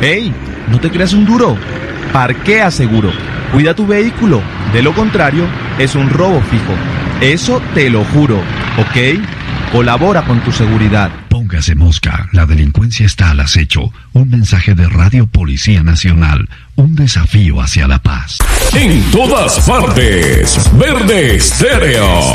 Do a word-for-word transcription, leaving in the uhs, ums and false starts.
¡Ey! No te creas un duro. Parquea seguro. Cuida tu vehículo. De lo contrario, es un robo fijo. Eso te lo juro. ¿Ok? Colabora con tu seguridad. Póngase mosca. La delincuencia está al acecho. Un mensaje de Radio Policía Nacional. Un desafío hacia la paz. En todas partes. Verde Estéreo.